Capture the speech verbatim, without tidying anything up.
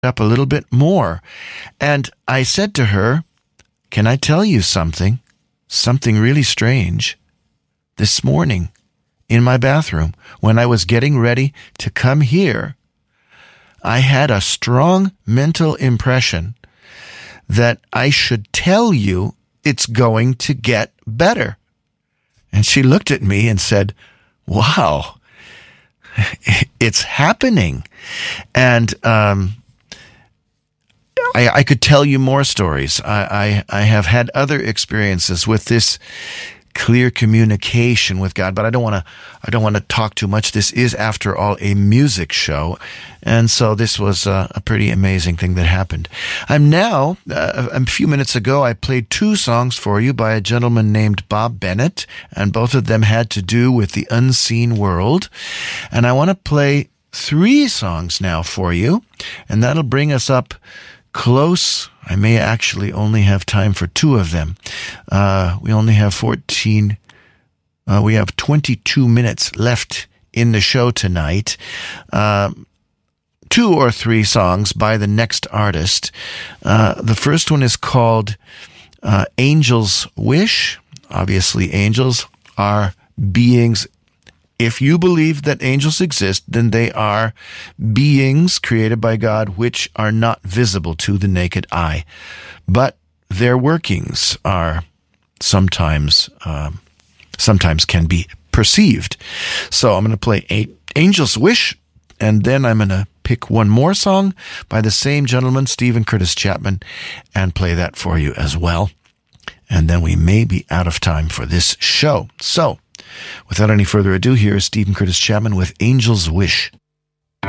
up a little bit more. And I said to her, can I tell you something? Something really strange. This morning, in my bathroom, when I was getting ready to come here, I had a strong mental impression that I should tell you it's going to get better. And she looked at me and said, wow, it's happening. And um, I, I could tell you more stories. I, I, I have had other experiences with this clear communication with God, but I don't want to, I don't want to talk too much. This is, after all, a music show. And so this was a, a pretty amazing thing that happened. I'm now, uh, a few minutes ago, I played two songs for you by a gentleman named Bob Bennett, and both of them had to do with the unseen world. And I want to play three songs now for you, and that'll bring us up close. I may actually only have time for two of them. Uh, we only have fourteen, uh, we have twenty-two minutes left in the show tonight. Uh, two or three songs by the next artist. Uh, the first one is called uh, Angel's Wish. Obviously, angels are beings. If you believe that angels exist, then they are beings created by God which are not visible to the naked eye. But their workings are sometimes, um, sometimes can be perceived. So I'm going to play a- Angel's Wish, and then I'm going to pick one more song by the same gentleman, Stephen Curtis Chapman, and play that for you as well. And then we may be out of time for this show. So, without any further ado, here is Stephen Curtis Chapman with Angel's Wish.